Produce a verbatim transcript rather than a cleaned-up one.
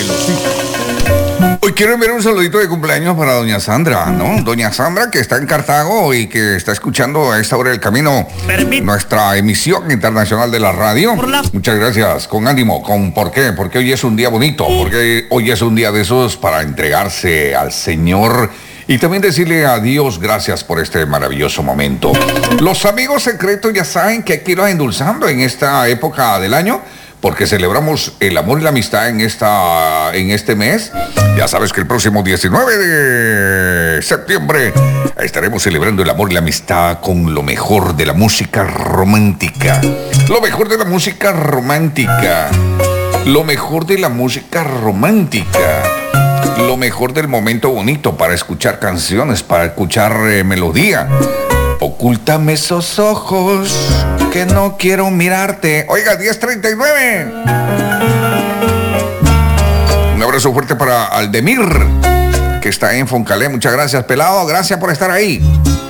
Hoy quiero enviar un saludito de cumpleaños para doña Sandra, ¿no? Doña Sandra, que está en Cartago y que está escuchando a esta hora del camino Permit- nuestra emisión internacional de la radio. Por la- Muchas gracias, con ánimo, con ¿por qué? Porque hoy es un día bonito, porque hoy es un día de esos para entregarse al Señor y también decirle a Dios gracias por este maravilloso momento. Los amigos secretos ya saben que hay que irlos endulzando en esta época del año, porque celebramos el amor y la amistad en, esta, en este mes. Ya sabes que el próximo diecinueve de septiembre estaremos celebrando el amor y la amistad con lo mejor de la música romántica. Lo mejor de la música romántica. Lo mejor de la música romántica. Lo mejor del momento bonito para escuchar canciones, para escuchar eh, melodía. Ocúltame esos ojos que no quiero mirarte. Oiga, diez treinta y nueve. Un abrazo fuerte para Aldemir, que está en Foncalé. Muchas gracias, pelado. Gracias por estar ahí.